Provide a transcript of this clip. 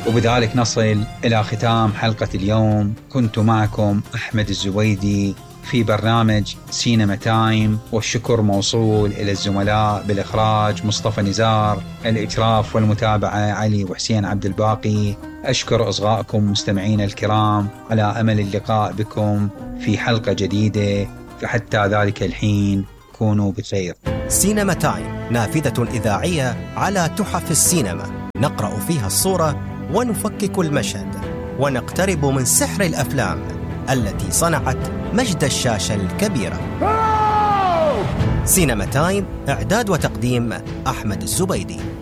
وبذلك نصل إلى ختام حلقة اليوم. كنت معكم أحمد الزبيدي في برنامج سينما تايم، والشكر موصول إلى الزملاء بالإخراج مصطفى نزار، الإشراف والمتابعة علي وحسين عبد الباقي. أشكر أصغائكم مستمعين الكرام، على أمل اللقاء بكم في حلقة جديدة، فحتى ذلك الحين كونوا بخير. سينما تايم نافذة إذاعية على تحف السينما، نقرأ فيها الصورة ونفكك المشهد، ونقترب من سحر الأفلام التي صنعت مجد الشاشة الكبيرة. سينما تايم، إعداد وتقديم أحمد الزبيدي.